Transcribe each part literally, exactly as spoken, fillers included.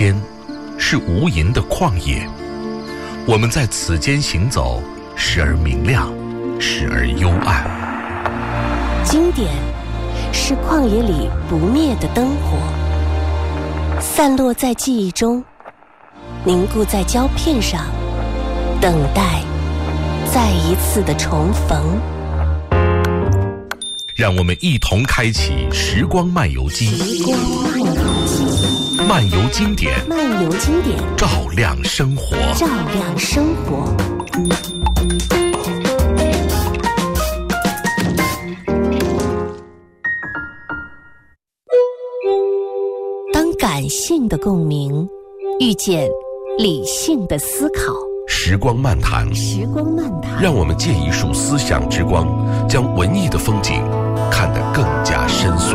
间，是无垠的旷野。我们在此间行走，时而明亮，时而幽暗。 经典是旷野里不灭的灯火，散落在记忆中，凝固在胶片上，等待再一次的重逢。 让我们一同开启时光漫游机， 时光漫游机， 漫游经典， 漫游经典， 照亮生活， 照亮生活。当感性的共鸣遇见理性的思考， 时光漫谈， 时光漫谈， 让我们借一束思想之光，将文艺的风景看得更加深邃。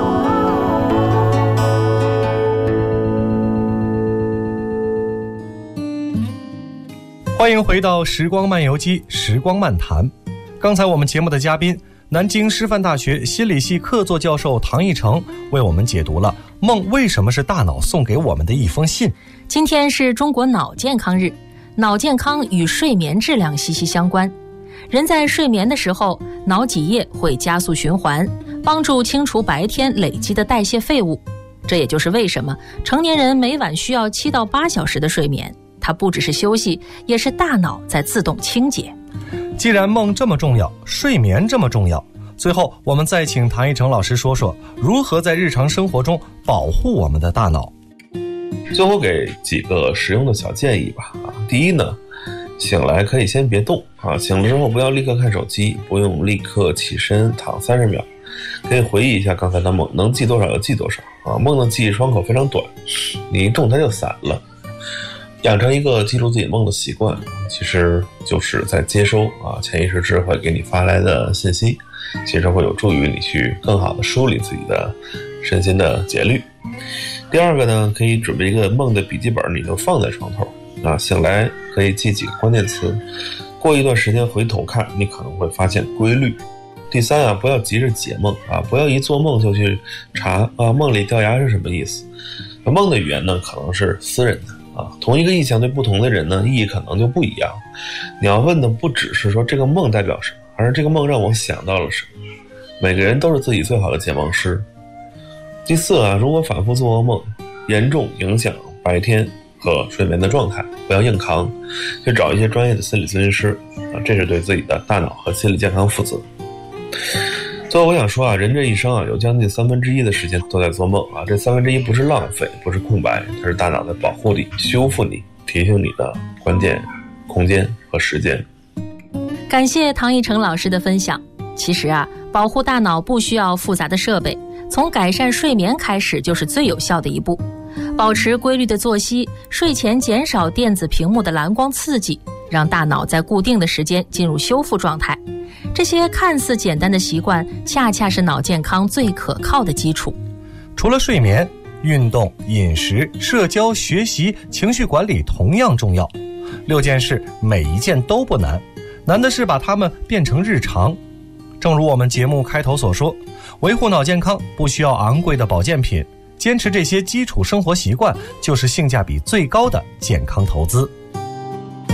欢迎回到时光漫游机，时光漫谈。刚才我们节目的嘉宾，南京师范大学心理系客座教授唐毅成为我们解读了梦为什么是大脑送给我们的一封信。 今天是中国脑健康日，脑健康与睡眠质量息息相关。人在睡眠的时候，脑脊液会加速循环，帮助清除白天累积的代谢废物。这也就是为什么成年人每晚需要七到八小时的睡眠，它不只是休息，也是大脑在自动清洁。 既然梦这么重要，睡眠这么重要，最后我们再请唐毅成老师说说如何在日常生活中保护我们的大脑。 最后给几个实用的小建议吧。啊，第一呢，醒来可以先别动啊，醒了之后不要立刻看手机，不用立刻起身躺三十秒，可以回忆一下刚才的梦，能记多少就记多少啊。梦的记忆窗口非常短，你一动它就散了。养成一个记录自己梦的习惯，其实就是在接收啊潜意识智慧给你发来的信息，其实会有助于你去更好的梳理自己的身心的节律。第二个呢，可以准备一个梦的笔记本，你就放在床头啊，醒来可以记几个关键词，过一段时间回头看，你可能会发现规律。第三啊，不要急着解梦啊，不要一做梦就去查啊梦里掉牙是什么意思。梦的语言呢，可能是私人的。啊，同一个意象对不同的人呢，意义可能就不一样。你要问的不只是说这个梦代表什么，而是这个梦让我想到了什么。每个人都是自己最好的解梦师。第四啊，如果反复做噩梦，严重影响白天和睡眠的状态，不要硬扛，去找一些专业的心理咨询师啊，这是对自己的大脑和心理健康负责。最后我想说啊，人这一生啊，有将近三分之一的时间都在做梦啊。这三分之一不是浪费，不是空白，它是大脑在保护你、修复你、提醒你的关键空间和时间。 感谢唐毅成老师的分享。其实啊，保护大脑不需要复杂的设备，从改善睡眠开始就是最有效的一步。保持规律的作息，睡前减少电子屏幕的蓝光刺激，让大脑在固定的时间进入修复状态。这些看似简单的习惯，恰恰是脑健康最可靠的基础。 除了睡眠，运动、饮食、社交、学习、情绪管理同样重要。六件事，每一件都不难，难的是把它们变成日常。正如我们节目开头所说，维护脑健康不需要昂贵的保健品，坚持这些基础生活习惯，就是性价比最高的健康投资。